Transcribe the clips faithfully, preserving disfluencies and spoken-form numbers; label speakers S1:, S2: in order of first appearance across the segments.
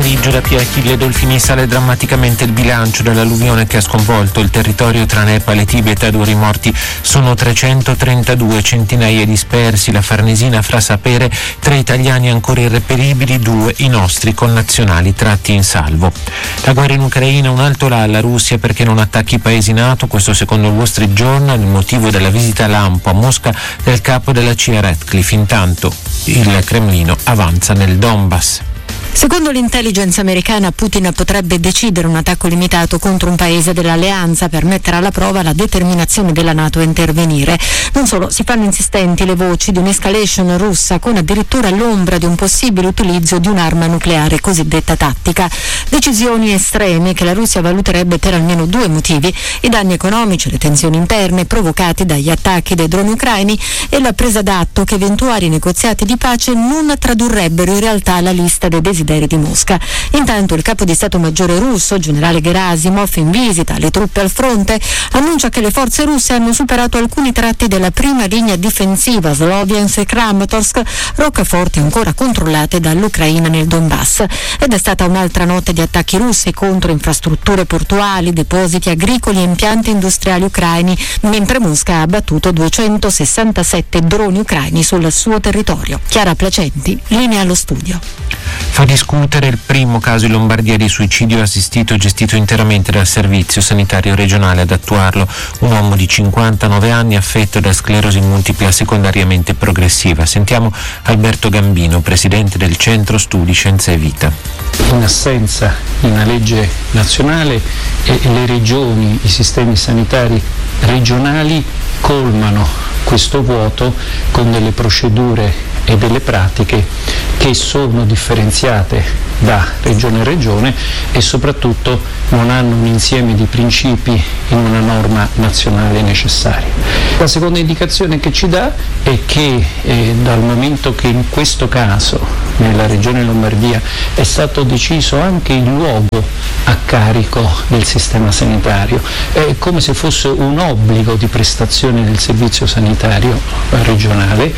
S1: pomeriggio da Pia Achille Dolfini sale drammaticamente il bilancio dell'alluvione che ha sconvolto il territorio tra Nepal e Tibet. Ad ora i morti sono trecentotrentadue, centinaia dispersi. La Farnesina fa sapere tre italiani ancora irreperibili, due i nostri connazionali tratti in salvo. La guerra in Ucraina, un alto là alla Russia perché non attacchi i paesi NATO, questo secondo il Wall Street Journal, il motivo della visita lampo a Mosca del capo della C I A Ratcliffe. Intanto il Cremlino avanza nel Donbass.
S2: Secondo l'intelligence americana, Putin potrebbe decidere un attacco limitato contro un paese dell'alleanza per mettere alla prova la determinazione della NATO a intervenire. Non solo, si fanno insistenti le voci di un'escalation russa con addirittura l'ombra di un possibile utilizzo di un'arma nucleare cosiddetta tattica. Decisioni estreme che la Russia valuterebbe per almeno due motivi: i danni economici, le tensioni interne provocati dagli attacchi dei droni ucraini e la presa d'atto che eventuali negoziati di pace non tradurrebbero in realtà la lista dei desideri di Mosca. Intanto il capo di Stato Maggiore russo, generale Gerasimov, in visita alle truppe al fronte, annuncia che le forze russe hanno superato alcuni tratti della prima linea difensiva Sloviansk e Kramatorsk, roccaforti ancora controllate dall'Ucraina nel Donbass. Ed è stata un'altra notte di attacchi russi contro infrastrutture portuali, depositi agricoli e impianti industriali ucraini, mentre Mosca ha abbattuto duecentosessantasette droni ucraini sul suo territorio. Chiara Placenti, linea allo studio.
S1: Fa discutere il primo caso in Lombardia di suicidio assistito gestito interamente dal Servizio Sanitario Regionale ad attuarlo. Un uomo di cinquantanove anni affetto da sclerosi multipla secondariamente progressiva. Sentiamo Alberto Gambino, presidente del Centro Studi Scienza e Vita.
S3: In assenza di una legge nazionale, e le regioni, i sistemi sanitari regionali colmano questo vuoto con delle procedure e delle pratiche che sono differenziate da regione a regione e soprattutto non hanno un insieme di principi in una norma nazionale necessaria. La seconda indicazione che ci dà è che eh, dal momento che in questo caso nella regione Lombardia è stato deciso anche il luogo a carico del sistema sanitario, è come se fosse un obbligo di prestazione del servizio sanitario regionale,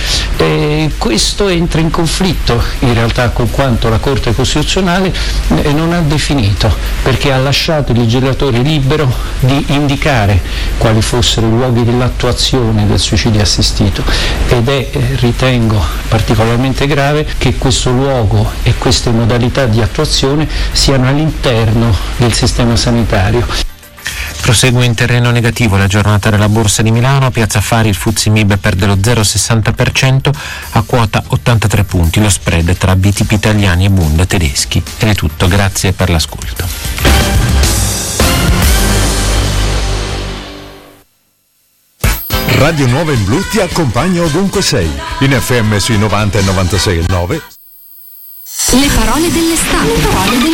S3: e questo entra in conflitto in realtà con quanto la Corte Costituzionale non ha definito, perché ha lasciato il legislatore libero di indicare quali fossero i luoghi dell'attuazione del suicidio assistito, ed è, ritengo, particolarmente grave che questo luogo e queste modalità di attuazione siano all'interno del sistema sanitario.
S1: Prosegue in terreno negativo la giornata della Borsa di Milano. A Piazza Affari il F T S E M I B perde lo zero virgola sessanta per cento a quota ottantatré punti. Lo spread tra B T P italiani e Bund tedeschi. Ed è tutto, grazie per l'ascolto.
S4: Radio Nuova in Blu ti accompagna ovunque sei, in F M sui novanta e novantasei e nove.
S5: Le parole dell'estate. Le parole